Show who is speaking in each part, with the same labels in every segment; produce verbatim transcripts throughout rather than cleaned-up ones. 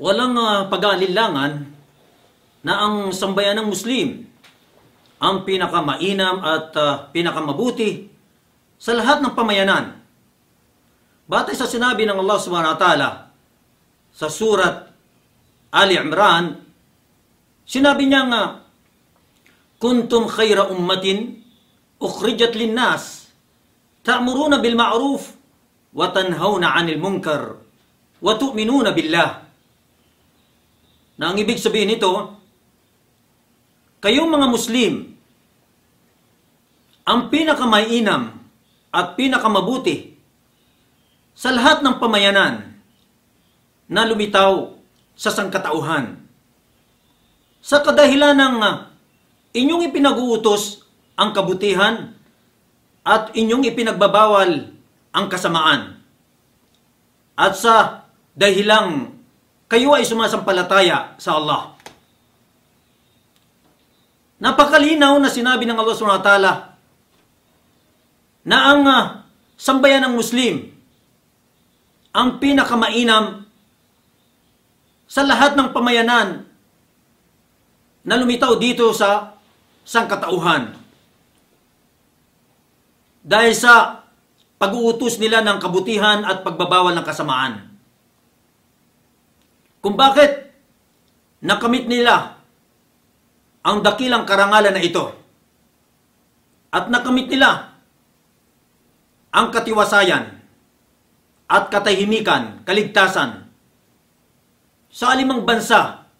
Speaker 1: Walang uh, pag-aalilangan na ang sambayan ng Muslim ang pinakamainam at uh, pinakamabuti sa lahat ng pamayanan. Batay sa sinabi ng Allah subhanahu wa ta'ala sa surat Ali Imran, sinabi niya nga, kuntum khayra ummatin ukhrijat linnas ta'muruna bil ma'ruf wa tanhauna 'anil munkar wa tu'minuna billah. Na ang ibig sabihin nito, kayong mga Muslim ang pinakamainam at pinakamabuti sa lahat ng pamayanan na lumitaw sa sangkatauhan. Sa kadahilan ng inyong ipinag-uutos ang kabutihan at inyong ipinagbabawal ang kasamaan. At sa dahilang kayo ay sumasampalataya sa Allah. Napakalinaw na sinabi ng Allah subhanahu wa ta'ala na ang uh, sambayan ng Muslim ang pinakamainam sa lahat ng pamayanan na lumitaw dito sa sangkatauhan. Dahil sa pag-uutos nila ng kabutihan at pagbabawal ng kasamaan. Kung bakit nakamit nila ang dakilang karangalan na ito at nakamit nila ang katiwasayan at katahimikan, kaligtasan sa alimang bansa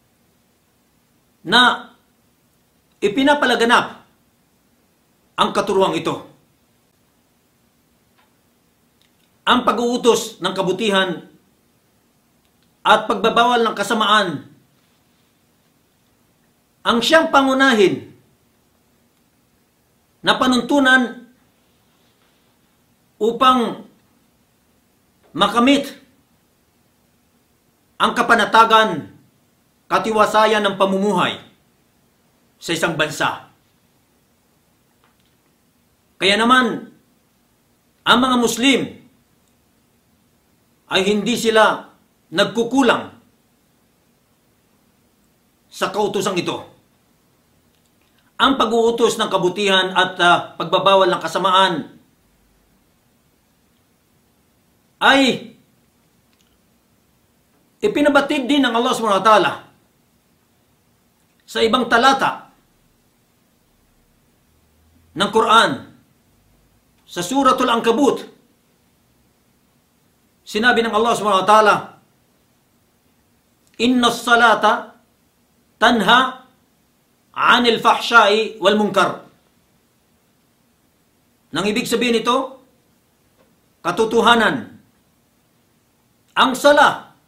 Speaker 1: na ipinapalaganap ang katuruang ito. Ang pag-uutos ng kabutihan at pagbabawal ng kasamaan ang siyang pangunahin na panuntunan upang makamit ang kapanatagan, katiwasayan ng pamumuhay sa isang bansa. Kaya naman, ang mga Muslim ay hindi sila nagkukulang sa kautosang ito. Ang pag-uutos ng kabutihan at uh, pagbabawal ng kasamaan ay ipinabatid din ng Allah subhanahu wa ta'ala sa ibang talata ng Quran, sa Suratul Ankabut. Sinabi ng Allah subhanahu wa ta'ala, inna as-salata tanha 'anil fahsya'i wal munkar. Nang ibig sabihin ito, katotohanan, ang sala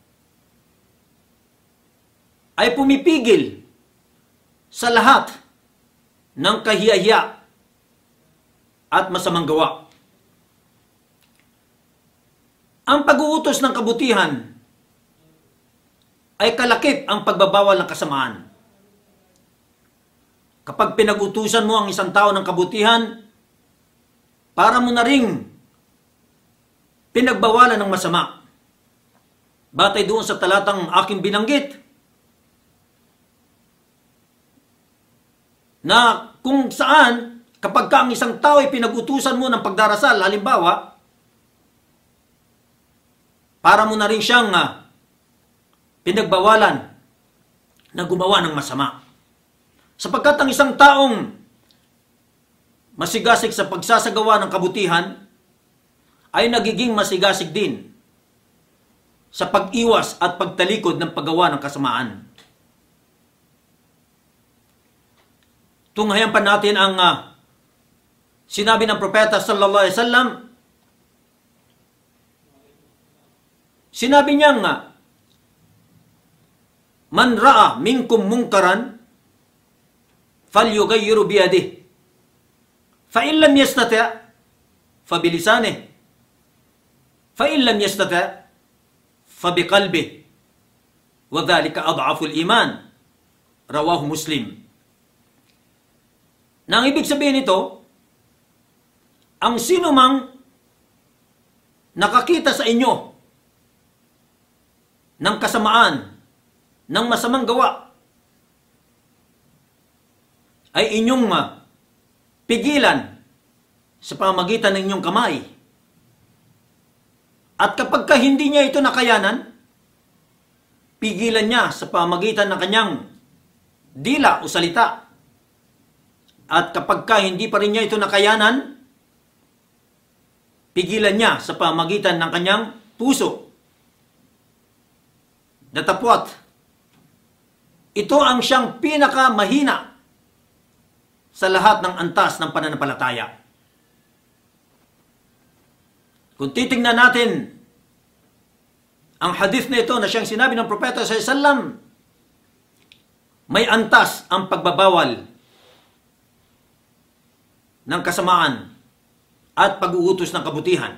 Speaker 1: ay pumipigil sa lahat ng kahiyahiya at masamang gawa. Ang pag-uutos ng kabutihan ay kalakip ang pagbabawal ng kasamaan. Kapag pinag-utusan mo ang isang tao ng kabutihan, para mo na ring pinagbawalan ng masama. Batay doon sa talatang aking binanggit, na kung saan, kapag ka ang isang tao ay pinag-utusan mo ng pagdarasal, halimbawa, para mo na rin siyang uh, pinagbawalan na gumawa ng masama. Sapagkat ang isang taong masigasig sa pagsasagawa ng kabutihan ay nagiging masigasig din sa pag-iwas at pagtalikod ng paggawa ng kasamaan. Tunghayan pa natin ang uh, sinabi ng propeta sallallahu alaihi wasallam. Sinabi niya nga, man ra'a minkum munkaran falyughayyiru biyadihi fa in lam yastati' fa bilisanihi fa in lam yastati' fa biqalbihi wa dhalika ad'afu al-iman. Rawahu Muslim. Nang ibig sabihin nito, ang sino mang nakakita sa inyo ng kasamaan ng masamang gawa ay inyong uh, pigilan sa pamamagitan ng inyong kamay. At kapag ka hindi niya ito nakayanan, pigilan niya sa pamamagitan ng kanyang dila o salita. At kapag ka hindi pa rin niya ito nakayanan, pigilan niya sa pamamagitan ng kanyang puso. Datapwat, ito ang siyang pinakamahina sa lahat ng antas ng pananampalataya. Kung titingnan natin ang hadith na ito na siyang sinabi ng Propeta sallallahu alaihi wasallam, may antas ang pagbabawal ng kasamaan at pag-uutos ng kabutihan.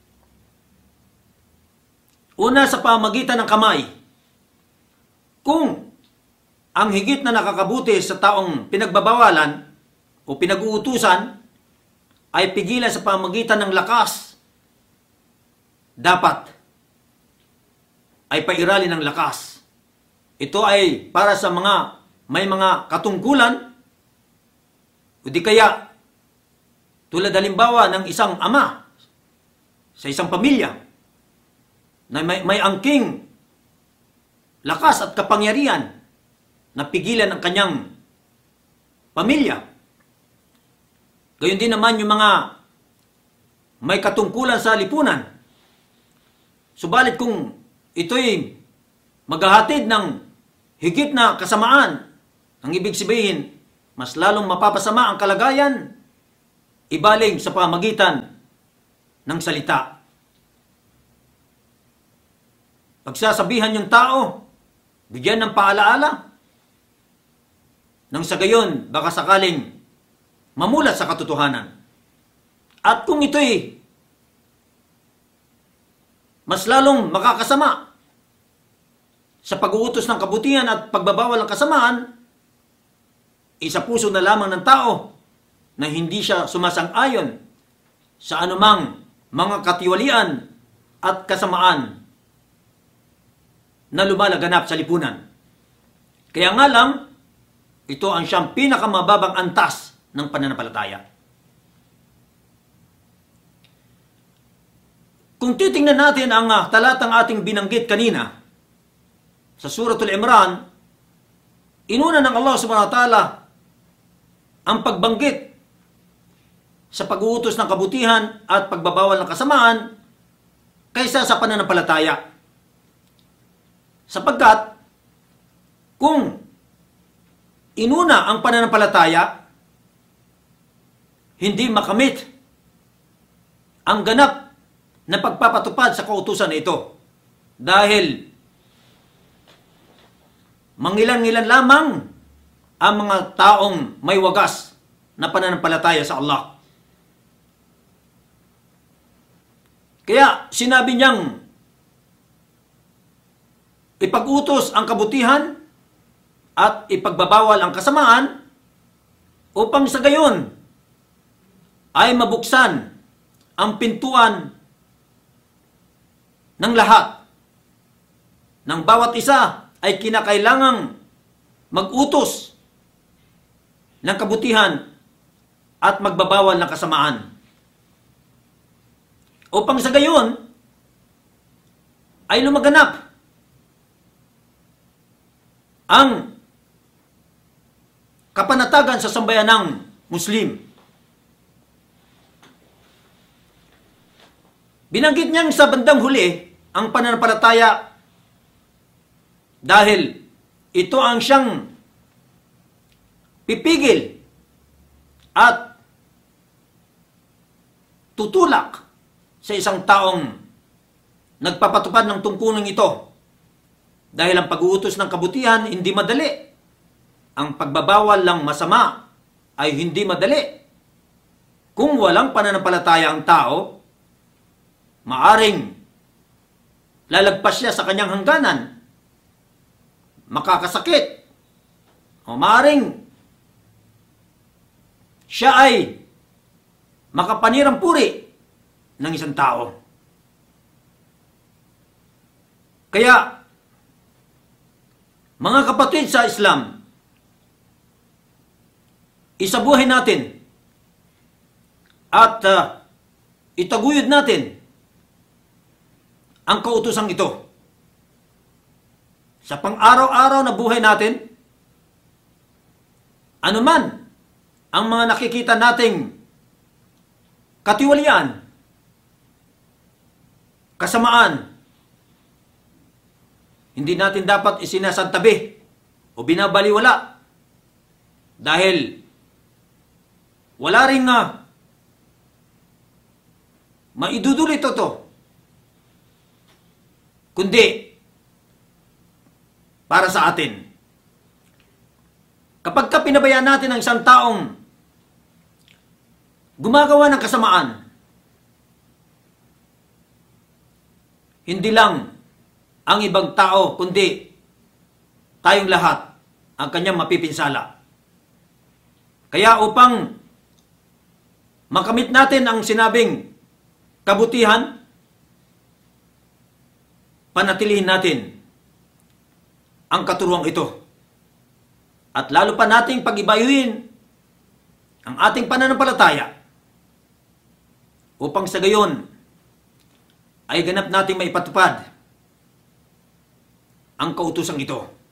Speaker 1: Una, sa pamamagitan ng kamay. Kung ang higit na nakakabuti sa taong pinagbabawalan o pinag-uutusan ay pigilan sa pamamagitan ng lakas, dapat ay pairali ng lakas. Ito ay para sa mga may mga katungkulan o di kaya tulad halimbawa ng isang ama sa isang pamilya na may, may angking lakas at kapangyarihan na pigilan ang kanyang pamilya. Gayon din naman yung mga may katungkulan sa lipunan. Subalit kung ito'y maghahatid ng higit na kasamaan, ang ibig sabihin, mas lalong mapapasama ang kalagayan, ibaling sa pamagitan ng salita. Pagsasabihan yung tao, bigyan ng paalaala, nang sa gayon, baka sakaling mamulat sa katotohanan. At kung ito'y mas lalong makakasama sa pag-uutos ng kabutihan at pagbabawal ng kasamaan, isa puso na lamang ng tao na hindi siya sumasang-ayon sa anumang mga katiwalian at kasamaan na lumalaganap sa lipunan. Kaya nga lang, ito ang siyang pinakamababang antas ng pananampalataya. Kung titingnan natin ang uh, talatang ating binanggit kanina sa Suratul Imran, inuna ng Allah subhanahu wa ta'ala ang pagbanggit sa pag-uutos ng kabutihan at pagbabawal ng kasamaan kaysa sa pananampalataya. Sapagkat kung inuna ang pananampalataya, hindi makamit ang ganap na pagpapatupad sa kautusan na ito. Dahil mangilan-ngilan lamang ang mga taong may wagas na pananampalataya sa Allah. Kaya sinabi niyang ipag-utos ang kabutihan at ipagbabawal ang kasamaan upang sa gayon ay mabuksan ang pintuan ng lahat. Ng bawat isa ay kinakailangang mag-utos ng kabutihan at magbabawal ng kasamaan. Upang sa gayon ay lumaganap ang kapanatagan sa sambayanang Muslim. Binanggit niyang sa bandang huli ang pananampalataya dahil ito ang siyang pipigil at tutulak sa isang taong nagpapatupad ng tungkulong ito. Dahil ang pag-uutos ng kabutihan hindi madali. Ang pagbabawal ng masama ay hindi madali. Kung walang pananampalataya ang tao, maaring lalagpas siya sa kanyang hangganan, makakasakit, o maaring siya ay makapanirang puri ng isang tao. Kaya Mga kapatid sa Islam, isabuhay natin at uh, itaguyod natin ang kautosang ito. Sa pang-araw-araw na buhay natin, anuman ang mga nakikita nating katiwalian, kasamaan, hindi natin dapat isinasantabi o binabaliwala dahil wala ring uh, maidudulot ito, kundi para sa atin. Kapag ka pinabayaan natin ang isang taong gumagawa ng kasamaan, hindi lang ang ibang tao, kundi tayong lahat ang kanyang mapipinsala. Kaya upang makamit natin ang sinabing kabutihan, panatilihin natin ang katuruang ito. At lalo pa nating pag-ibayuhin ang ating pananampalataya upang sa gayon ay ganap nating maipatupad ang kautosang ito.